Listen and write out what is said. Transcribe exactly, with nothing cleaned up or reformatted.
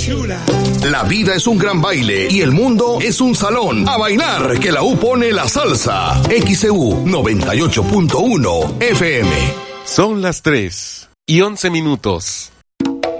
chula. La vida es un gran baile y el mundo es un salón. A bailar, que la U pone la salsa. X E U noventa y ocho punto uno F M. Son las tres y once minutos.